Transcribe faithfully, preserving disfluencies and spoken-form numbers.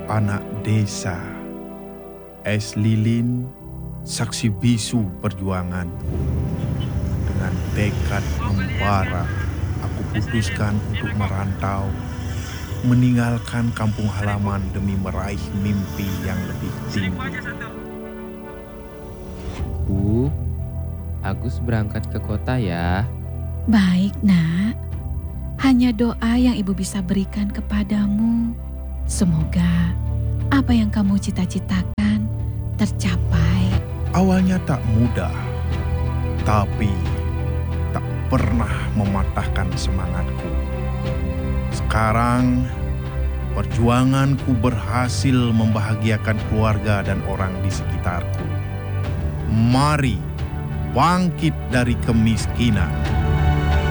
anak desa, es lilin, saksi bisu perjuanganku. Dengan tekad membara, aku putuskan untuk merantau, meninggalkan kampung halaman demi meraih mimpi yang lebih tinggi. Bu, Agus berangkat ke kota ya. Baik, Nak. Hanya doa yang Ibu bisa berikan kepadamu. Semoga apa yang kamu cita-citakan tercapai. Awalnya tak mudah, tapi tak pernah mematahkan semangatku. Sekarang, perjuanganku berhasil membahagiakan keluarga dan orang di sekitarku. Mari bangkit dari kemiskinan.